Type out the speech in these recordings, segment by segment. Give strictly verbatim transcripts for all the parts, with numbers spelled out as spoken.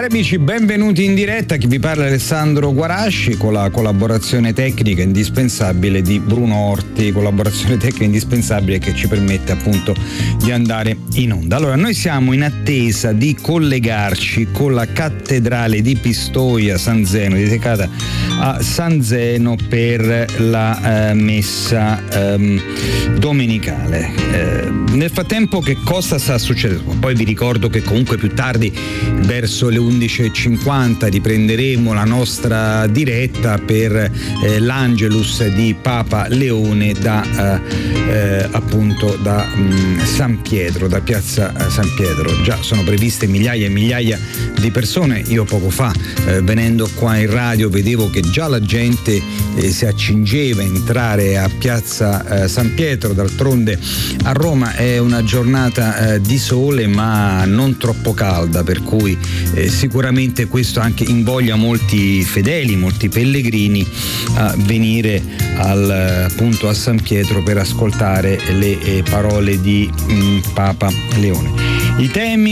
Cari amici, benvenuti in diretta. Chi vi parla è Alessandro Guarasci, con la collaborazione tecnica indispensabile di Bruno Orti, collaborazione tecnica indispensabile che ci permette appunto di andare in onda. Allora, noi siamo in attesa di collegarci con la cattedrale di Pistoia San Zeno, dedicata a San Zeno per la eh, messa ehm, domenicale. Eh, nel frattempo che cosa sta succedendo? Poi vi ricordo che comunque più tardi, verso le undici e cinquanta, riprenderemo la nostra diretta per eh, l'Angelus di Papa Leone da eh, eh, appunto da mh, San Pietro, da piazza San Pietro. Già sono previste migliaia e migliaia di persone. Io poco fa eh, venendo qua in radio vedevo che già la gente eh, si accingeva a entrare a piazza eh, San Pietro. D'altronde a Roma è una giornata eh, di sole ma non troppo calda, per cui eh, sicuramente questo anche invoglia molti fedeli, molti pellegrini a venire al, appunto a San Pietro per ascoltare le eh, parole di mh, Papa Leone. I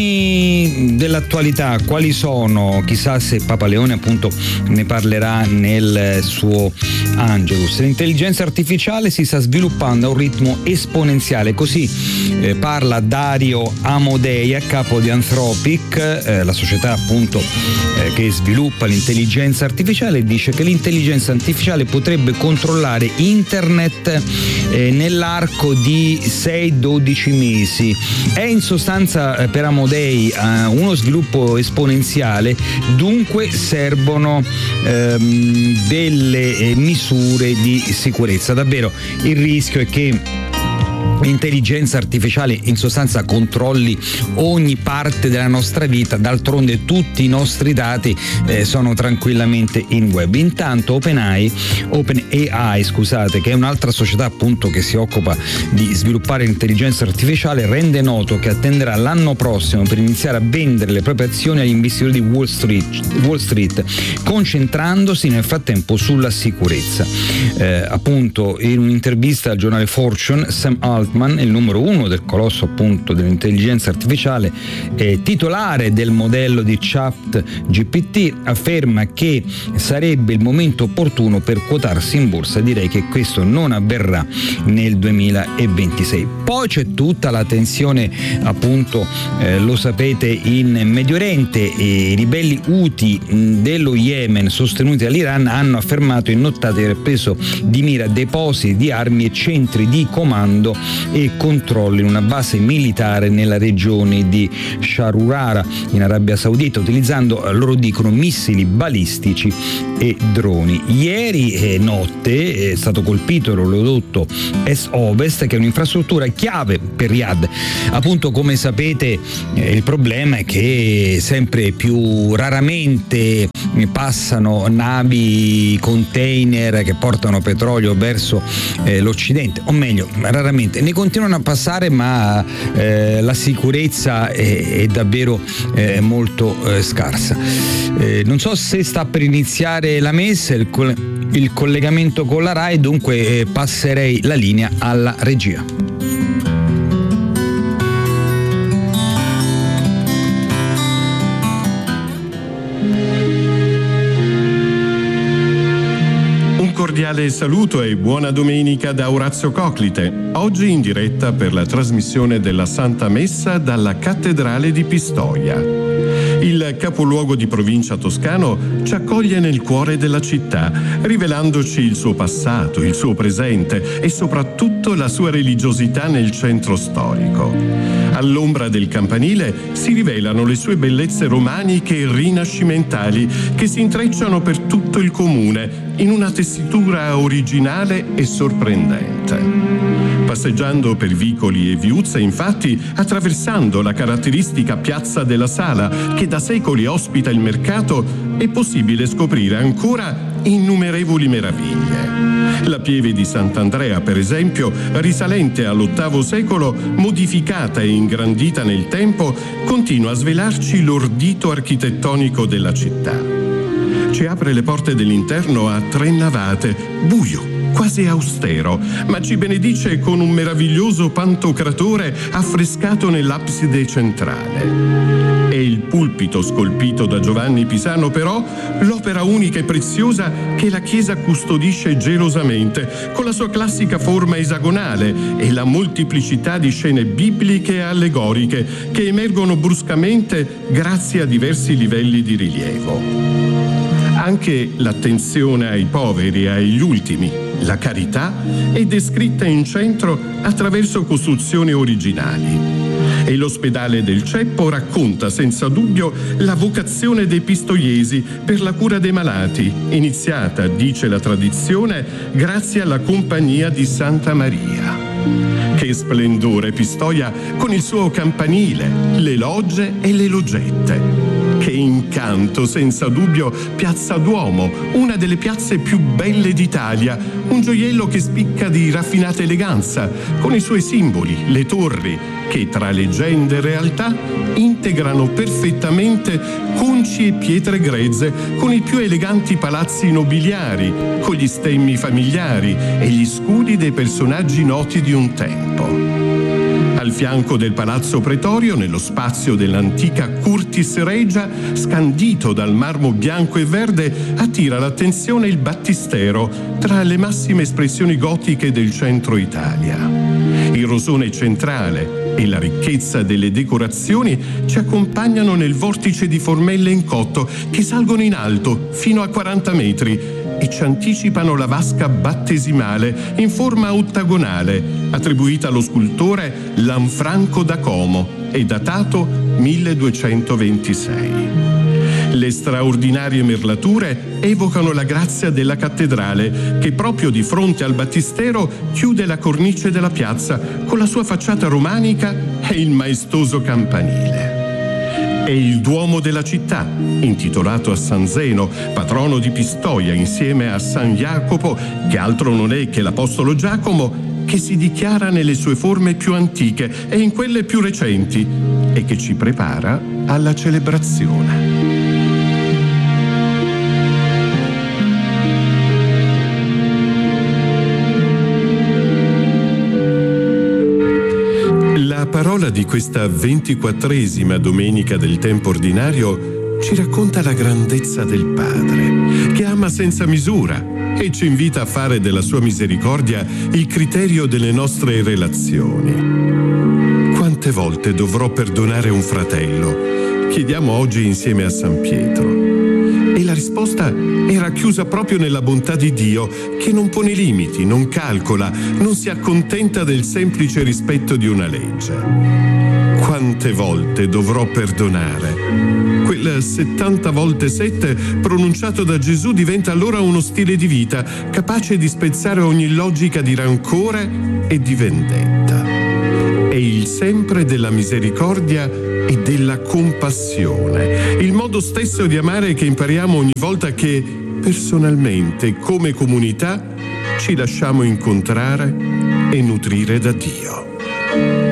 temi dell'attualità quali sono? Chissà se Papa Leone appunto ne parlerà nel suo Angelus. L'intelligenza artificiale si sta sviluppando a un ritmo esponenziale, così eh, parla Dario Amodei, a capo di Anthropic, eh, la società appunto eh, che sviluppa l'intelligenza artificiale, e dice che l'intelligenza artificiale potrebbe controllare internet eh, nell'arco di sei dodici mesi. È in sostanza per Amodei uh, uno sviluppo esponenziale, dunque servono ehm, delle eh, misure di sicurezza. Davvero il rischio è che l'intelligenza artificiale in sostanza controlli ogni parte della nostra vita. D'altronde tutti i nostri dati eh, sono tranquillamente in web. Intanto OpenAI, OpenAI scusate, che è un'altra società appunto che si occupa di sviluppare l'intelligenza artificiale, rende noto che attenderà l'anno prossimo per iniziare a vendere le proprie azioni agli investitori di Wall Street, Wall Street concentrandosi nel frattempo sulla sicurezza. Eh, appunto in un'intervista al giornale Fortune, Sam Altman, il numero uno del colosso appunto dell'intelligenza artificiale, eh, titolare del modello di ChatGPT, afferma che sarebbe il momento opportuno per quotarsi in borsa. Direi che questo non avverrà nel duemilaventisei. Poi c'è tutta la tensione appunto, eh, lo sapete, in Medio Oriente. I ribelli Houthi dello Yemen sostenuti dall'Iran hanno affermato in nottata di aver preso di mira depositi di armi e centri di comando e controllo in una base militare nella regione di Sharurara in Arabia Saudita, utilizzando, loro dicono, missili balistici e droni. Ieri eh, notte è stato colpito l'oleodotto est-ovest, che è un'infrastruttura chiave per Riyadh. Appunto, come sapete, eh, il problema è che sempre più raramente passano navi container che portano petrolio verso eh, l'Occidente, o meglio, raramente ne continuano a passare, ma eh, la sicurezza è, è davvero eh, molto eh, scarsa. Eh, non so se sta per iniziare la messa, il, il collegamento con la RAI, dunque eh, passerei la linea alla regia. Cordiale saluto e buona domenica da Orazio Coclite, oggi in diretta per la trasmissione della Santa Messa dalla Cattedrale di Pistoia. Il capoluogo di provincia toscano ci accoglie nel cuore della città, rivelandoci il suo passato, il suo presente e soprattutto la sua religiosità nel centro storico. All'ombra del campanile si rivelano le sue bellezze romaniche e rinascimentali che si intrecciano per tutto il comune in una tessitura originale e sorprendente. Passeggiando per vicoli e viuzze, infatti, attraversando la caratteristica piazza della Sala, che da secoli ospita il mercato, è possibile scoprire ancora innumerevoli meraviglie. La pieve di Sant'Andrea, per esempio, risalente all'ottavo secolo, modificata e ingrandita nel tempo, continua a svelarci l'ordito architettonico della città. Ci apre le porte dell'interno a tre navate, buio, quasi austero, ma ci benedice con un meraviglioso pantocratore affrescato nell'abside centrale. È il pulpito pulpito scolpito da Giovanni Pisano, però, l'opera unica e preziosa che la Chiesa custodisce gelosamente, con la sua classica forma esagonale e la molteplicità di scene bibliche e allegoriche che emergono bruscamente grazie a diversi livelli di rilievo. Anche l'attenzione ai poveri e agli ultimi, la carità, è descritta in centro attraverso costruzioni originali. E l'ospedale del Ceppo racconta senza dubbio la vocazione dei pistoiesi per la cura dei malati, iniziata, dice la tradizione, grazie alla compagnia di Santa Maria. Che splendore Pistoia con il suo campanile, le logge e le loggette. Che incanto, senza dubbio, Piazza Duomo, una delle piazze più belle d'Italia, un gioiello che spicca di raffinata eleganza, con i suoi simboli, le torri, che tra leggende e realtà integrano perfettamente conci e pietre grezze con i più eleganti palazzi nobiliari, con gli stemmi familiari e gli scudi dei personaggi noti di un tempo. Al fianco del Palazzo Pretorio, nello spazio dell'antica Curtis Regia, scandito dal marmo bianco e verde, attira l'attenzione il battistero, tra le massime espressioni gotiche del centro Italia. Il rosone centrale e la ricchezza delle decorazioni ci accompagnano nel vortice di formelle in cotto che salgono in alto fino a quaranta metri e ci anticipano la vasca battesimale in forma ottagonale, attribuita allo scultore Lanfranco da Como e datato milleduecentoventisei. Le straordinarie merlature evocano la grazia della cattedrale che proprio di fronte al battistero chiude la cornice della piazza con la sua facciata romanica e il maestoso campanile. È il Duomo della città, intitolato a San Zeno, patrono di Pistoia, insieme a San Jacopo, che altro non è che l'Apostolo Giacomo, che si dichiara nelle sue forme più antiche e in quelle più recenti e che ci prepara alla celebrazione. La parola di questa ventiquattresima domenica del tempo ordinario ci racconta la grandezza del Padre, che ama senza misura e ci invita a fare della sua misericordia il criterio delle nostre relazioni. Quante volte dovrò perdonare un fratello? Chiediamo oggi insieme a San Pietro. E la risposta è racchiusa proprio nella bontà di Dio, che non pone limiti, non calcola, non si accontenta del semplice rispetto di una legge. Quante volte dovrò perdonare? Quel settanta volte sette pronunciato da Gesù diventa allora uno stile di vita, capace di spezzare ogni logica di rancore e di vendetta. È il sempre della misericordia e della compassione, il modo stesso di amare che impariamo ogni volta che, personalmente, come comunità, ci lasciamo incontrare e nutrire da Dio.